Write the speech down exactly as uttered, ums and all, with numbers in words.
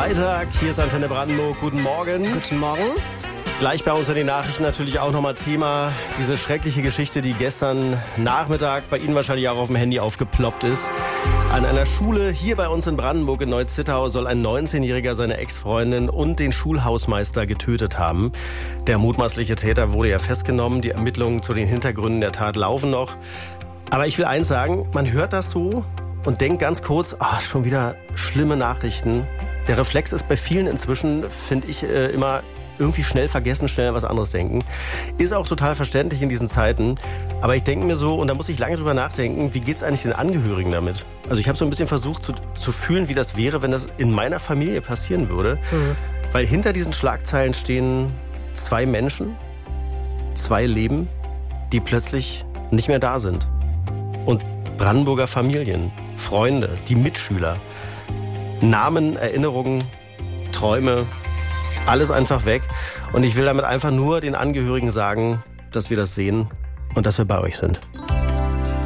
Freitag, hier ist Antenne Brandenburg. Guten Morgen. Guten Morgen. Gleich bei uns in den Nachrichten natürlich auch nochmal Thema, diese schreckliche Geschichte, die gestern Nachmittag bei Ihnen wahrscheinlich auch auf dem Handy aufgeploppt ist. An einer Schule hier bei uns in Brandenburg in Neu-Zittau soll ein neunzehnjähriger seine Ex-Freundin und den Schulhausmeister getötet haben. Der mutmaßliche Täter wurde ja festgenommen. Die Ermittlungen zu den Hintergründen der Tat laufen noch. Aber ich will eins sagen, man hört das so und denkt ganz kurz, ach, schon wieder schlimme Nachrichten. Der Reflex ist bei vielen inzwischen, finde ich, äh, immer irgendwie schnell vergessen, schnell an was anderes denken. Ist auch total verständlich in diesen Zeiten. Aber ich denke mir so, und da muss ich lange drüber nachdenken, wie geht's eigentlich den Angehörigen damit? Also ich habe so ein bisschen versucht zu, zu fühlen, wie das wäre, wenn das in meiner Familie passieren würde. Mhm. Weil hinter diesen Schlagzeilen stehen zwei Menschen, zwei Leben, die plötzlich nicht mehr da sind. Und Brandenburger Familien, Freunde, die Mitschüler, Namen, Erinnerungen, Träume, alles einfach weg. Und ich will damit einfach nur den Angehörigen sagen, dass wir das sehen und dass wir bei euch sind.